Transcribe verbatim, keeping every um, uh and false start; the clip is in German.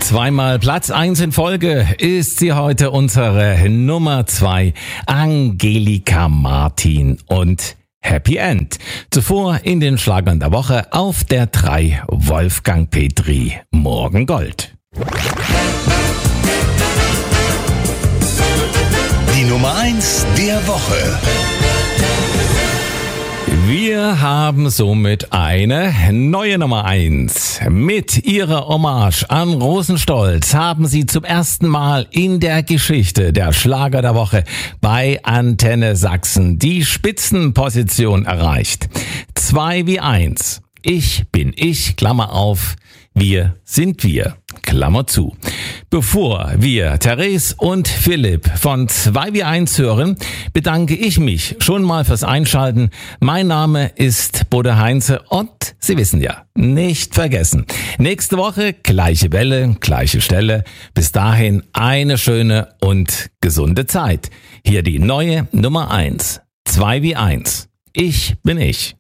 Zweimal Platz eins in Folge ist sie heute unsere Nummer zwei, Angelika Martin und Happy End. Zuvor in den Schlagern der Woche auf der drei Wolfgang Petri, Morgen Gold. Die Nummer eins der Woche. Wir haben somit eine neue Nummer eins. Mit ihrer Hommage an Rosenstolz haben sie zum ersten Mal in der Geschichte der Schlager der Woche bei Antenne Sachsen die Spitzenposition erreicht. Zwei wie eins. Ich bin ich, Klammer auf, wir sind wir, Klammer zu. Bevor wir Therese und Philipp von zwei wie eins hören, bedanke ich mich schon mal fürs Einschalten. Mein Name ist Bodo Heinze und Sie wissen ja, nicht vergessen. Nächste Woche gleiche Welle, gleiche Stelle. Bis dahin eine schöne und gesunde Zeit. Hier die neue Nummer eins. zwei wie eins. Ich bin ich.